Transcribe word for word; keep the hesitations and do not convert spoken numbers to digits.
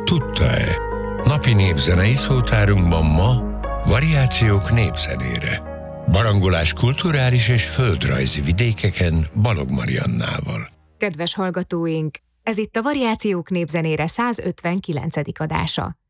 Tudta-e? Napi népzenei szótárunkban ma variációk népzenére. Barangolás kulturális és földrajzi vidékeken Balog Mariannával. Kedves hallgatóink, ez itt a Variációk népzenére százötvenkilencedik adása.